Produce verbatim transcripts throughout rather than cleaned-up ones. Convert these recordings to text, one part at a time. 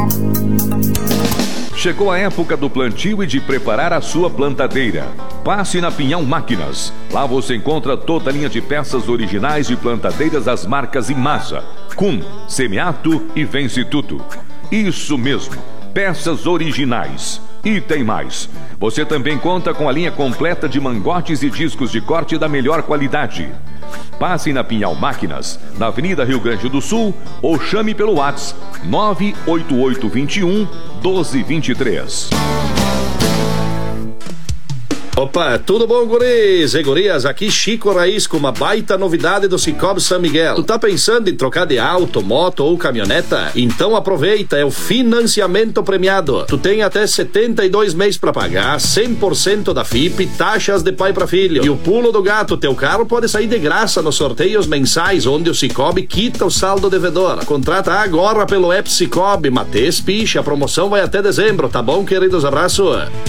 Chegou a época do plantio e de preparar a sua plantadeira. Passe na Pinhão Máquinas. Lá você encontra toda a linha de peças originais de plantadeiras das marcas Imasa, Kuhn, Semiato e Vence Tudo. Isso mesmo, peças originais. E tem mais. Você também conta com a linha completa de mangotes e discos de corte da melhor qualidade. Passe na Pinhal Máquinas, na Avenida Rio Grande do Sul, ou chame pelo WhatsApp nove oito oito dois um, um dois dois três. Opa, tudo bom, guris e gurias? Aqui Chico Raiz com uma baita novidade do Cicobi São Miguel. Tu tá pensando em trocar de auto, moto ou caminhoneta? Então aproveita, é o financiamento premiado. Tu tem até setenta e dois meses pra pagar, cem por cento da F I P, taxas de pai pra filho. E o pulo do gato, teu carro pode sair de graça nos sorteios mensais, onde o Cicobi quita o saldo devedor. Contrata agora pelo app Cicobi, Matês Picha, a promoção vai até dezembro, tá bom, queridos? Abraço.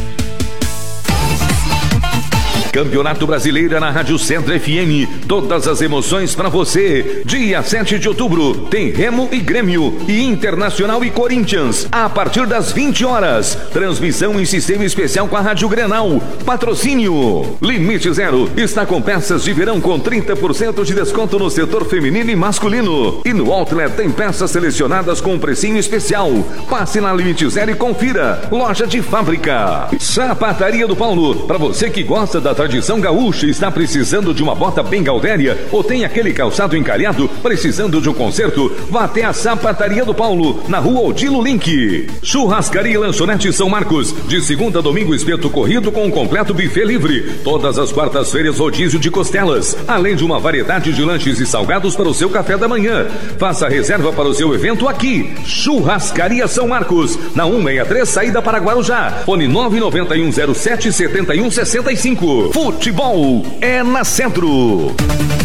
Campeonato Brasileiro na Rádio Centro F M. Todas as emoções pra você. Dia sete de outubro tem Remo e Grêmio e Internacional e Corinthians a partir das vinte horas. Transmissão em sistema especial com a Rádio Grenal. Patrocínio Limite Zero está com peças de verão com trinta por cento de desconto no setor feminino e masculino. E no Outlet tem peças selecionadas com um precinho especial. Passe na Limite Zero e confira. Loja de fábrica. Sapataria do Paulo. Para você que gosta da tradição gaúcha, está precisando de uma bota bem gaudéria ou tem aquele calçado encalhado, precisando de um conserto, vá até a Sapataria do Paulo, na rua Odilo Link. Churrascaria e Lanchonete São Marcos, de segunda a domingo espeto corrido com um completo buffet livre. Todas as quartas-feiras rodízio de costelas, além de uma variedade de lanches e salgados para o seu café da manhã. Faça reserva para o seu evento aqui. Churrascaria São Marcos, na cento e sessenta e três, saída para Guarujá. Fone nove nove um zero sete sete um seis cinco. Futebol é na Centro.